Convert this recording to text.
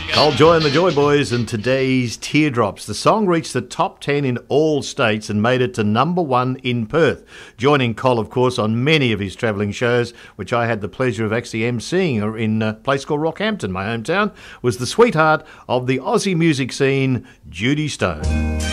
Cole Joy and the Joy Boys and today's Teardrops. The song reached the top 10 in all states and made it to number 1 in Perth. Joining Cole, of course, on many of his travelling shows, which I had the pleasure of actually emceeing in a place called Rockhampton, my hometown, was the sweetheart of the Aussie music scene, Judy Stone.